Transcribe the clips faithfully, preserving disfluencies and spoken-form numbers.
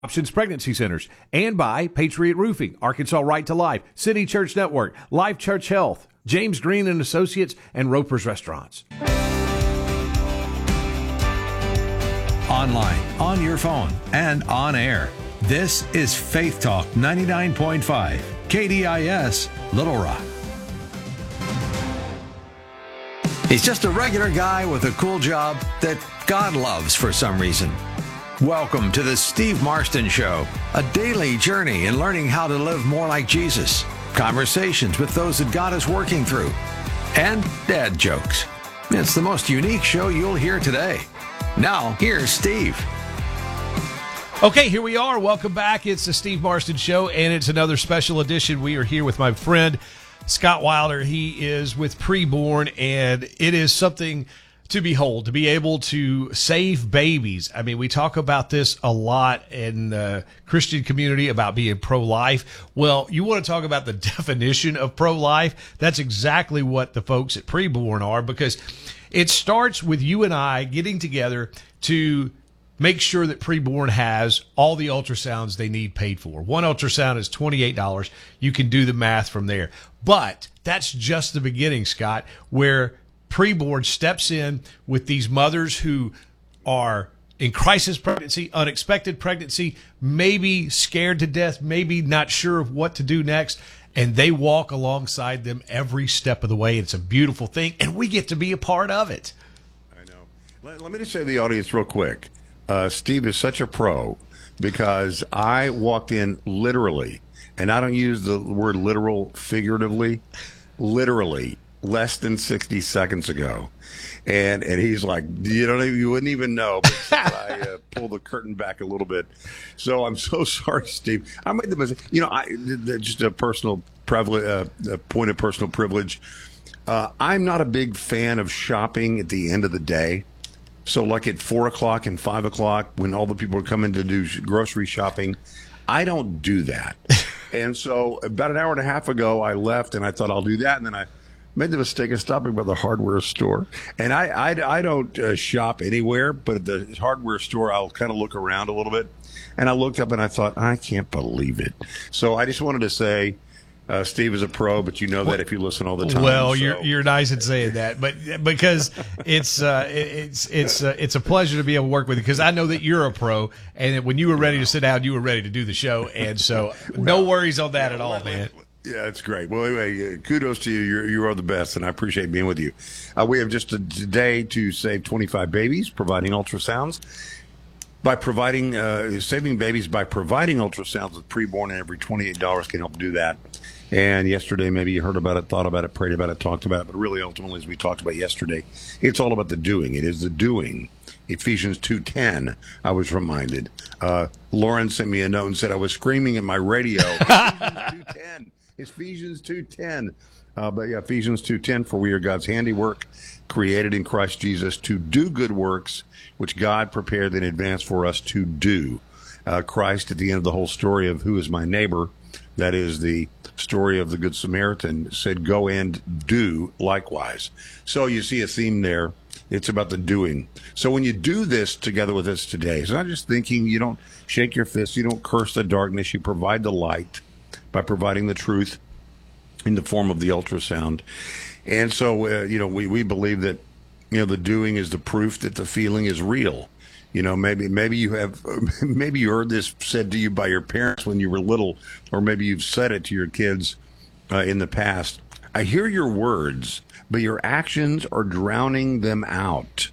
Options Pregnancy Centers, and by Patriot Roofing, Arkansas Right to Life, City Church Network, Life Church Health, James Green and Associates, and Roper's Restaurants. Online, on your phone, and on air. This is Faith Talk ninety-nine point five, K D I S, Little Rock. He's just a regular guy with a cool job that God loves for some reason. Welcome to the Steve Marston Show, a daily journey in learning how to live more like Jesus, conversations with those that God is working through, and dad jokes. It's the most unique show you'll hear today. Now, here's Steve. Okay, here we are. Welcome back. It's the Steve Marston Show, and it's another special edition. We are here with my friend, Scott Wilder. He is with Preborn, and it is something to behold, to be able to save babies. I mean, we talk about this a lot in the Christian community about being pro-life. Well, you want to talk about the definition of pro-life? That's exactly what the folks at Preborn are, because it starts with you and I getting together to make sure that Preborn has all the ultrasounds they need paid for. One ultrasound is twenty-eight dollars. You can do the math from there. But that's just the beginning, Scott, where Preborn steps in with these mothers who are in crisis pregnancy, unexpected pregnancy, maybe scared to death, maybe not sure of what to do next, and they walk alongside them every step of the way. It's a beautiful thing, and we get to be a part of it. I know. Let, let me just say to the audience real quick. Uh, Steve is such a pro because I walked in literally, and I don't use the word literal figuratively, literally, less than sixty seconds ago, and and he's like, you don't even, you wouldn't even know. But I uh, pull the curtain back a little bit, so I'm so sorry, Steve. I made the mistake. You know, I just a personal privilege, uh, a point of personal privilege. Uh, I'm not a big fan of shopping at the end of the day. So, like at four o'clock and five o'clock, when all the people are coming to do grocery shopping, I don't do that. And so, about an hour and a half ago, I left, and I thought I'll do that, and then I made the mistake of stopping by the hardware store. And I I, I don't uh, shop anywhere, but at the hardware store, I'll kind of look around a little bit. And I looked up and I thought, I can't believe it. So I just wanted to say, uh, Steve is a pro, but you know that if you listen all the time. Well, so. you're you're nice in saying that, but because it's uh, it's it's uh, it's a pleasure to be able to work with you, because I know that you're a pro, and that when you were ready to sit down, you were ready to do the show, and so no worries on that at all, man. Yeah, it's great. Well, anyway, kudos to you. You're, you are the best, and I appreciate being with you. Uh, we have just a day to save twenty-five babies, providing ultrasounds. By providing, uh, saving babies by providing ultrasounds with Preborn, and every twenty-eight dollars can help do that. And yesterday, maybe you heard about it, thought about it, prayed about it, talked about it, but really, ultimately, as we talked about yesterday, it's all about the doing. It is the doing. Ephesians two ten, I was reminded. Uh, Lauren sent me a note and said I was screaming at my radio. Ephesians two ten. Ephesians two ten. Uh, but yeah, Ephesians two ten, for we are God's handiwork, created in Christ Jesus to do good works, which God prepared in advance for us to do. Uh, Christ, at the end of the whole story of who is my neighbor, that is the story of the Good Samaritan, said, go and do likewise. So you see a theme there. It's about the doing. So when you do this together with us today, it's not just thinking, you don't shake your fist, you don't curse the darkness, you provide the light by providing the truth in the form of the ultrasound. And so, uh, you know, we, we believe that, you know, the doing is the proof that the feeling is real. You know, maybe maybe you have, maybe you heard this said to you by your parents when you were little, or maybe you've said it to your kids uh, in the past. I hear your words, but your actions are drowning them out.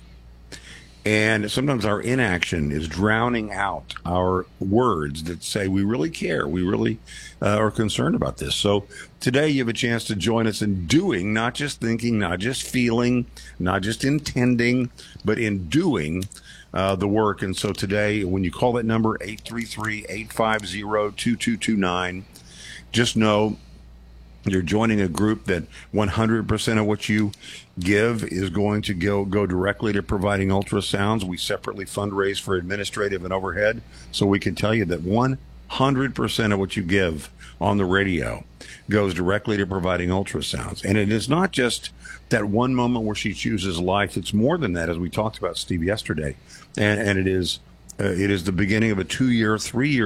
And sometimes our inaction is drowning out our words that say we really care. We really uh, are concerned about this. So today you have a chance to join us in doing, not just thinking, not just feeling, not just intending, but in doing uh, the work. And so today, when you call that number, eight three three, eight five zero, two two two nine, just know you're joining a group that one hundred percent of what you give is going to go, go directly to providing ultrasounds. We separately fundraise for administrative and overhead. So we can tell you that one hundred percent of what you give on the radio goes directly to providing ultrasounds. And it is not just that one moment where she chooses life. It's more than that, as we talked about, Steve, yesterday. And, and it is Uh, it is the beginning of a two-year, three-year